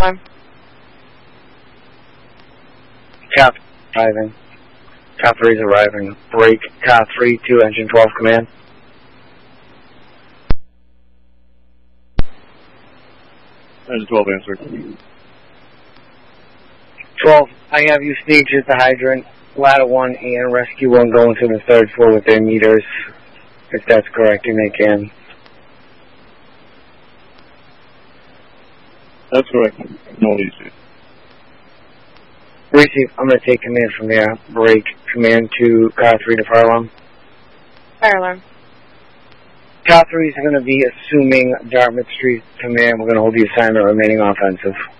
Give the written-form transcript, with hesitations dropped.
alarm. Cap arriving. Cap 3 is arriving. Break. Cap 3 to engine 12 command. 12 answer. 12, I have you stage at the hydrant, ladder 1 and rescue 1 going to the 3rd floor with their meters. If that's correct, and they can. That's correct. No issue. Receive, I'm going to take command from there. Break. Command to Car 3 to fire alarm. Fire alarm. Car 3 is going to be assuming Dartmouth Street command. We're going to hold the assignment remaining offensive.